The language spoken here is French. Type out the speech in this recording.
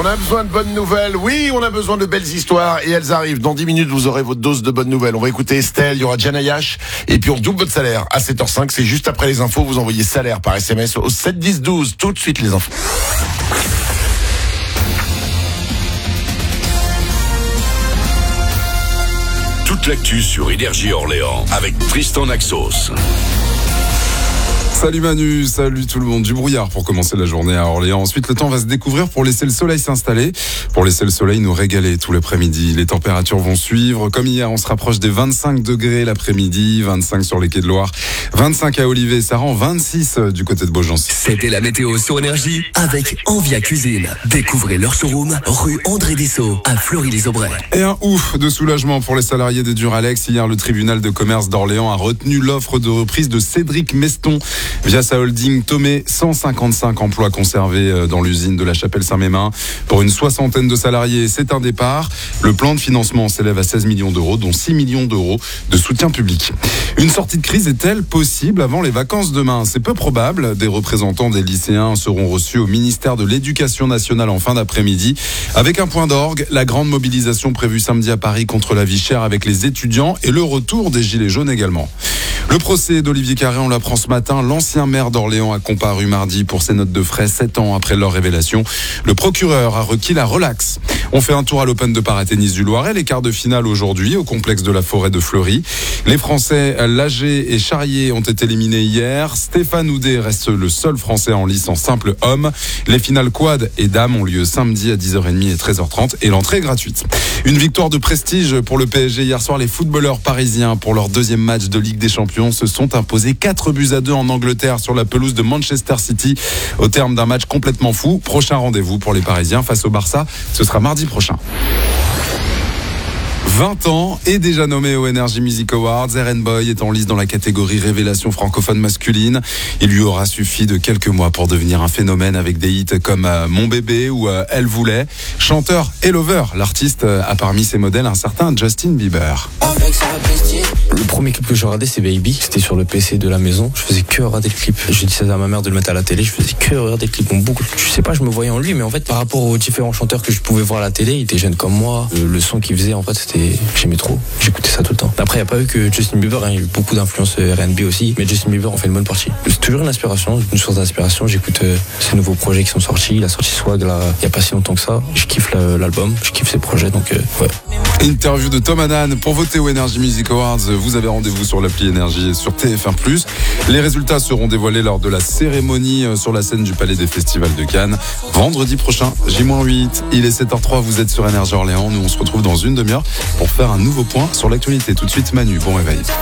On a besoin de bonnes nouvelles. Oui, on a besoin de belles histoires et elles arrivent. Dans 10 minutes, vous aurez votre dose de bonnes nouvelles. On va écouter Estelle, il y aura Janayash et puis on double votre salaire à 7h05. C'est juste après les infos. Vous envoyez salaire par SMS au 7 10 12. Tout de suite les infos. Toute l'actu sur Énergie Orléans avec Tristan Naxos. Salut Manu, salut tout le monde. Du brouillard pour commencer la journée à Orléans. Ensuite, le temps va se découvrir pour laisser le soleil s'installer. Pour laisser le soleil nous régaler tout l'après-midi. Les températures vont suivre. Comme hier, on se rapproche des 25 degrés l'après-midi. 25 sur les quais de Loire. 25 à Olivet, ça rend 26 du côté de Beaugency. C'était la météo sur Énergie avec Envia Cuisine. Découvrez leur showroom rue André Dessau à Fleury-les-Aubrais. Et un ouf de soulagement pour les salariés de Duralex. Hier, le tribunal de commerce d'Orléans a retenu l'offre de reprise de Cédric Meston. Via sa holding Tomé, 155 emplois conservés dans l'usine de la Chapelle-Saint-Mémin. Pour une soixantaine de salariés, c'est un départ. Le plan de financement s'élève à 16 millions d'euros, dont 6 millions d'euros de soutien public. Une sortie de crise est-elle possible avant les vacances demain ? C'est peu probable. Des représentants des lycéens seront reçus au ministère de l'Éducation nationale en fin d'après-midi. Avec un point d'orgue, la grande mobilisation prévue samedi à Paris contre la vie chère avec les étudiants et le retour des gilets jaunes également. Le procès d'Olivier Carré, on l'apprend ce matin. L'ancien maire d'Orléans a comparu mardi pour ses notes de frais 7 ans après leur révélation. Le procureur a requis la relaxe. On fait un tour à l'Open de Paratennis du Loiret. Les quarts de finale aujourd'hui au complexe de la Forêt de Fleury. Les Français Lager et Charrier ont été éliminés hier. Stéphane Houdet reste le seul Français en lice en simple homme. Les finales quad et dames ont lieu samedi à 10h30 et 13h30 et l'entrée est gratuite. Une victoire de prestige pour le PSG hier soir. Les footballeurs parisiens pour leur deuxième match de Ligue des Champions se sont imposés 4-2 en Angleterre sur la pelouse de Manchester City au terme d'un match complètement fou. Prochain rendez-vous pour les Parisiens face au Barça, ce sera mardi prochain. 20 ans et déjà nommé aux Energy Music Awards, Eren Boy est en lice dans la catégorie révélation francophone masculine. Il lui aura suffi de quelques mois pour devenir un phénomène avec des hits comme Mon bébé ou Elle voulait. Chanteur et lover, l'artiste a parmi ses modèles un certain Justin Bieber. Le premier clip que j'ai regardé, c'est Baby. C'était sur le PC de la maison. Je faisais que regarder le clip. J'ai dit ça à ma mère de le mettre à la télé. Je faisais que regarder le clip. Bon, beaucoup. Je sais pas, je me voyais en lui, mais en fait, par rapport aux différents chanteurs que je pouvais voir à la télé, il était jeune comme moi. Le son qu'il faisait, en fait, j'aimais trop. J'écoutais ça tout le temps. Après, il n'y a pas eu que Justin Bieber. Il y a eu beaucoup d'influences R&B aussi. Mais Justin Bieber en fait une bonne partie. C'est toujours une inspiration, une source d'inspiration. J'écoute ces nouveaux projets qui sont sortis. Il a sorti Swag là, il n'y a pas si longtemps que ça. Je kiffe l'album. Je kiffe ses projets. Donc, ouais. Interview de Tom Hanan. Pour voter aux Energy Music Awards, vous avez rendez-vous sur l'appli Énergie et sur TF1+. Les résultats seront dévoilés lors de la cérémonie sur la scène du Palais des Festivals de Cannes vendredi prochain, J-8. Il est 7h03, vous êtes sur Énergie Orléans. Nous, on se retrouve dans une demi-heure pour faire un nouveau point sur l'actualité. Tout de suite, Manu, bon réveil.